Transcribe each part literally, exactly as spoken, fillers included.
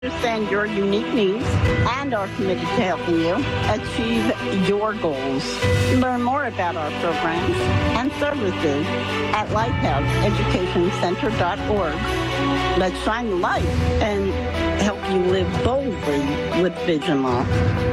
understand your unique needs and are committed to helping you achieve your goals. Learn more about our programs and services at lighthouse education center dot org. Let's shine the light and help you live boldly with Vision Law.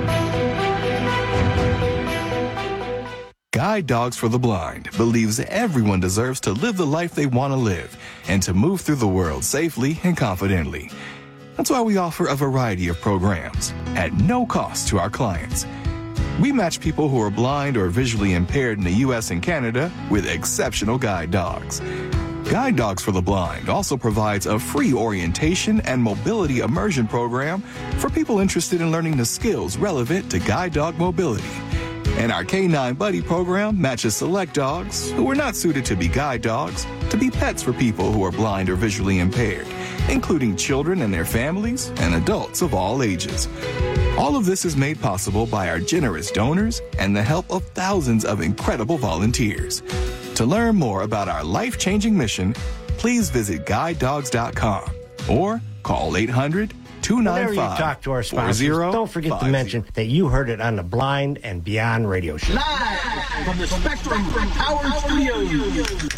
Guide Dogs for the Blind believes everyone deserves to live the life they want to live and to move through the world safely and confidently. That's why we offer a variety of programs at no cost to our clients. We match people who are blind or visually impaired in the U S and Canada with exceptional guide dogs. Guide Dogs for the Blind also provides a free orientation and mobility immersion program for people interested in learning the skills relevant to guide dog mobility. And our K nine Buddy program matches select dogs who are not suited to be guide dogs to be pets for people who are blind or visually impaired, including children and their families and adults of all ages. All of this is made possible by our generous donors and the help of thousands of incredible volunteers. To learn more about our life-changing mission, please visit guide dogs dot com or call eight hundred, two nine five, talk to our sponsors, don't forget to mention that you heard it on the Blind and Beyond radio show. Live from the Spectrum Power Studios.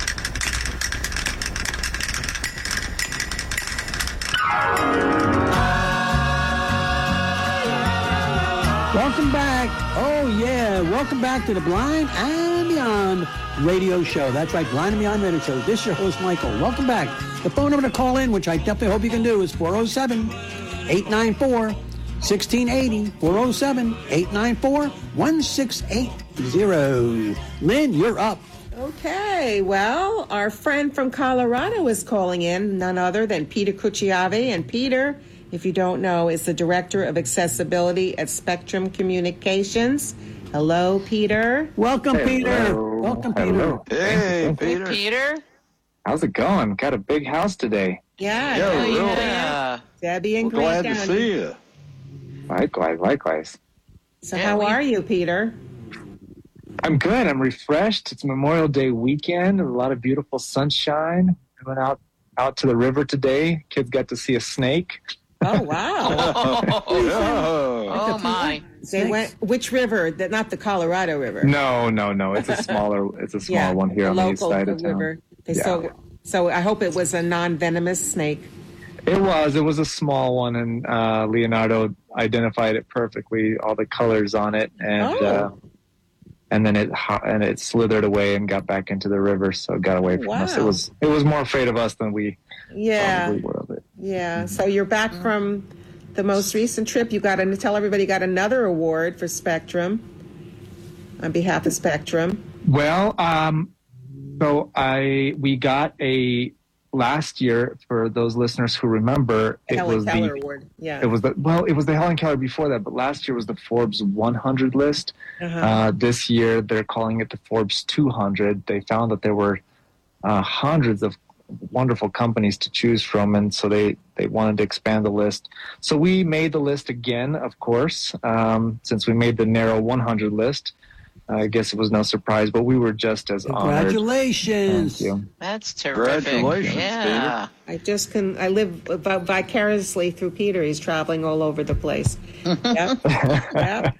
Welcome back. Oh, yeah. Welcome back to the Blind and Beyond radio show. That's right, Blind and Beyond radio show. This is your host, Michael. Welcome back. The phone number to call in, which I definitely hope you can do, is four oh seven, eight nine four, one six eight zero. four oh seven, eight nine four, one six eight zero. Lynn, you're up. Okay, well, our friend from Colorado is calling in, none other than Peter Cucciave. And Peter, if you don't know, is the Director of Accessibility at Spectrum Communications. Hello, Peter. Welcome, Hello. Peter. Welcome, Hello. Peter. Hey, Peter. Hey, Peter. How's it going? Got a big house today. Yeah. Yeah, yeah, really. yeah. yeah. Debbie and We're glad Grant to County. see you. Likewise, likewise. So Yeah, how we- are you, Peter? I'm good. I'm refreshed. It's Memorial Day weekend. A lot of beautiful sunshine. I went out out to the river today. Kids got to see a snake. Oh, wow. Oh, oh my. They went, which river? That Not the Colorado River. No, no, no. It's a smaller. It's a small Yeah, one here the on the local east side of town. river. They- Yeah. So, so I hope it was a non-venomous snake. It was. It was a small one, and uh, Leonardo identified it perfectly. All the colors on it, and Oh. uh, and then it ho- and it slithered away and got back into the river, so it got away from us. It Wow. was it was more afraid of us than we Yeah. probably were of it. Yeah. So you're back from the most recent trip. You got to tell everybody you got another award for Spectrum on behalf of Spectrum. Well, um, so I we got a last year, for those listeners who remember, The it Helen was Keller the Award. Yeah. it was the well it was the Helen Keller before that, but last year was the Forbes one hundred list. Uh-huh. Uh, this year they're calling it the Forbes two hundred. They found that there were uh, hundreds of wonderful companies to choose from, and so they they wanted to expand the list. So we made the list again, of course, um, since we made the narrow one hundred list. I guess it was no surprise, but we were just as honored. Congratulations. Thank you. That's terrific. Congratulations, Yeah. I just can. I live vi- vicariously through Peter. He's traveling all over the place. Yep. Yep.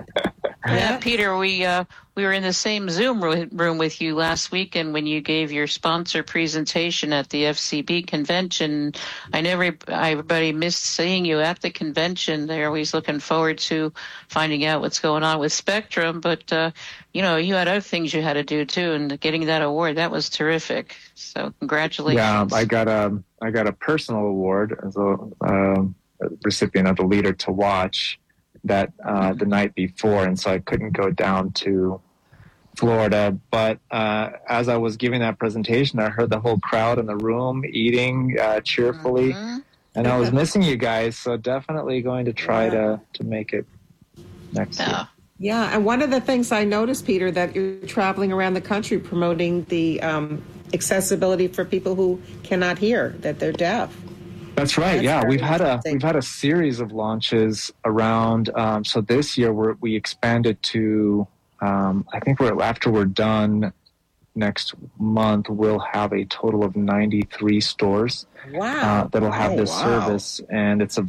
Yeah, Peter, we uh, we were in the same Zoom ro- room with you last weekend when you gave your sponsor presentation at the F C B convention. I know every, everybody missed seeing you at the convention. They're always looking forward to finding out what's going on with Spectrum, but uh, you know, you had other things you had to do too, and getting that award, that was terrific. So congratulations. Yeah, I got a I got a personal award as a um, recipient of the Leader to Watch that uh, the night before, and so I couldn't go down to Florida. But uh, as I was giving that presentation, I heard the whole crowd in the room eating uh, cheerfully, Mm-hmm. and I was missing you guys. So definitely going to try to to make it next Yeah. year. Yeah, and one of the things I noticed, Peter, that you're traveling around the country promoting the um, accessibility for people who cannot hear, that they're deaf. That's right. That's yeah, very we've had a interesting. we've had a series of launches around. Um, so this year we're, we expanded to. Um, I think we're after we're done next month, we'll have a total of ninety-three stores Wow. uh, that'll have Oh, this wow. service, and it's a